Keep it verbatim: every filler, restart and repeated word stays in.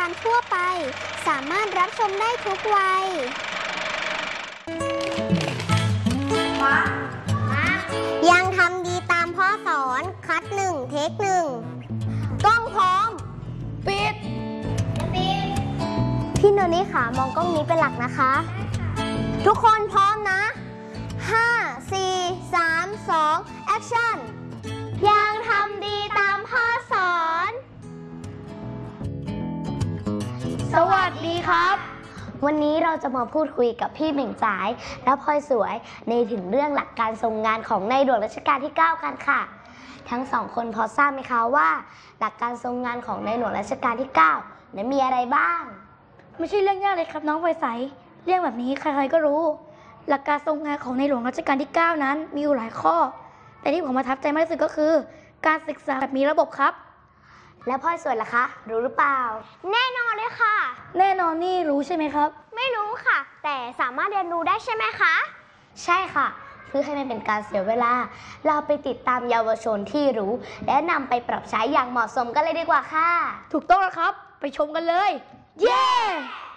ารทั่วไปสามารถรับชมได้ทุกวัยยังทำดีตามพ่อสอนคัดหนึ่งเทคหนึ่งกล้องพร้อมปิดปิดพี่โนนี่ค่ะมองกล้องนี้เป็นหลักนะคะทุกคนพร้อมนะห้า สี่ สาม สอง แอคชั่นยังทำดีตามพ่อสอนสวัสดีครับวันนี้เราจะมาพูดคุยกับพี่เหม่งจ๋ายและพลอยสวยในถึงเรื่องหลักการทรงงานของในหลวงรัชกาลที่เก้ากันค่ะทั้งสองคนพอทราบไหมคะว่าหลักการทรงงานของในหลวงรัชกาลที่เก้านั้นมีอะไรบ้างไม่ใช่เรื่องยากเลยครับน้องไฟใสเรื่องแบบนี้ใครๆก็รู้หลักการทรงงานของในหลวงรัชกาลที่เก้านั้นมีอยู่หลายข้อแต่ที่ผมประทับใจมากที่สุดก็คือการศึกษาแบบมีระบบครับแล้วพ่อสวยล่ะคะรู้หรือเปล่าแน่นอนเลยค่ะแน่นอนนี่รู้ใช่ไหมครับไม่รู้ค่ะแต่สามารถเรียนรู้ได้ใช่ไหมคะใช่ค่ะเพื่อให้ไม่เป็นการเสียเวลาเราไปติดตามเยาวชนที่รู้และนำไปปรับใช้อย่างเหมาะสมกันเลยดีกว่าค่ะถูกต้องแล้วครับไปชมกันเลยเย้ yeah!